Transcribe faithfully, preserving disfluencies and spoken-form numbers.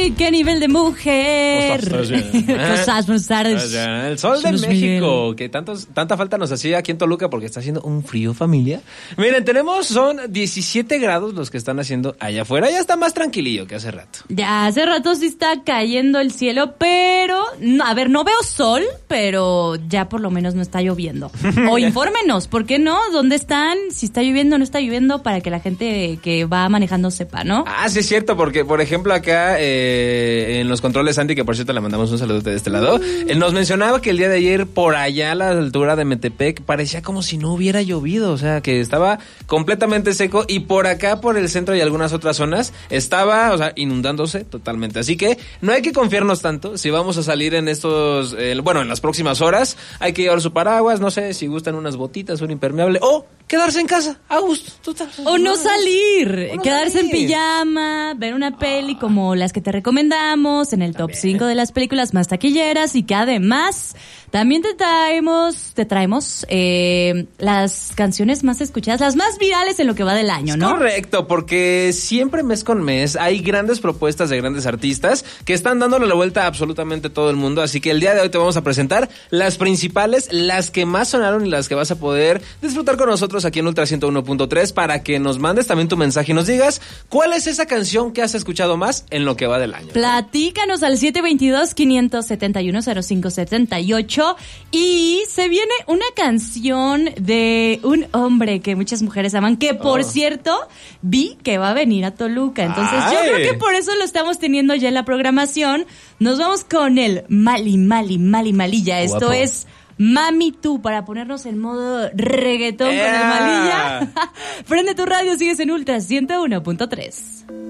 ¿Qué nivel de mujer? Cosas, buenas tardes. El sol de México, Miguel. Que tantos, tanta falta nos hacía aquí en Toluca porque está haciendo un frío, familia. Miren, tenemos, son diecisiete grados los que están haciendo allá afuera. Ya está más tranquilillo que hace rato. Ya hace rato sí está cayendo el cielo, pero, no, a ver, no veo sol, pero ya por lo menos no está lloviendo. O infórmenos, ¿por qué no? ¿Dónde están? Si está lloviendo o no está lloviendo, para que la gente que va manejando sepa, ¿no? Ah, sí es cierto, porque, por ejemplo, acá... Eh, en los controles, Santi, que por cierto le mandamos un saludo de este lado, él nos mencionaba que el día de ayer por allá a la altura de Metepec parecía como si no hubiera llovido, o sea, que estaba completamente seco, y por acá, por el centro y algunas otras zonas, estaba, o sea, inundándose totalmente. Así que no hay que confiarnos tanto. Si vamos a salir en estos, eh, bueno, en las próximas horas, hay que llevar su paraguas, no sé, si gustan unas botitas, un impermeable, o quedarse en casa, a gusto, total. O no salir, no quedarse salir. en pijama, ver una peli como las que te recomendamos en el top cinco de las películas más taquilleras, y que además también te traemos te traemos eh, las canciones más escuchadas, las más virales en lo que va del año, ¿no? Correcto, porque siempre mes con mes hay grandes propuestas de grandes artistas que están dándole la vuelta a absolutamente todo el mundo, así que el día de hoy te vamos a presentar las principales, las que más sonaron y las que vas a poder disfrutar con nosotros aquí en Ultra ciento uno punto tres, para que nos mandes también tu mensaje y nos digas cuál es esa canción que has escuchado más en lo que va del año. Platícanos al siete dos dos, cinco siete uno, cero cinco siete ocho, y se viene una canción de un hombre que muchas mujeres aman, que por oh. cierto vi que va a venir a Toluca, entonces Ay. yo creo que por eso lo estamos teniendo ya en la programación. Nos vamos con el Mali, Mali, Mali, Malilla. Esto Guapo. es Mami Tú, para ponernos en modo reggaetón yeah. con el Malilla. Prende tu radio, sigues en Ultra ciento uno punto tres.